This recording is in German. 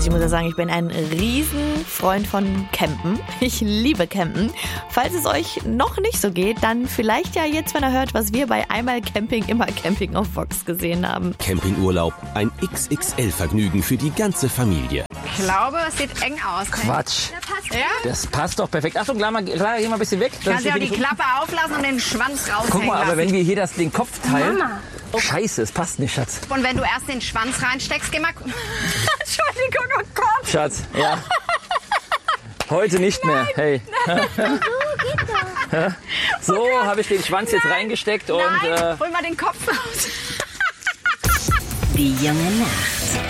ich muss ja sagen, ich bin ein Riesenfreund von Campen. Ich liebe Campen. Falls es euch noch nicht so geht, dann vielleicht ja jetzt, wenn ihr hört, was wir bei Einmal Camping, immer Camping auf Vox gesehen haben. Campingurlaub, ein XXL-Vergnügen für die ganze Familie. Ich glaube, es sieht eng aus. Quatsch. Ja? Das passt doch perfekt. Achtung, Clara, geh mal ein bisschen weg. Kannst du auch die Klappe auflassen und den Schwanz raushängen Guck mal, aber lassen. wenn wir hier den Kopf teilen... Mama. Scheiße, es passt nicht, Schatz. Und wenn du erst den Schwanz reinsteckst, geh mal... Entschuldigung, oh Gott. Schatz, ja. Heute nicht mehr. Hey. So, habe ich den Schwanz jetzt reingesteckt und... Nein, hol mal den Kopf raus. Die junge Nacht.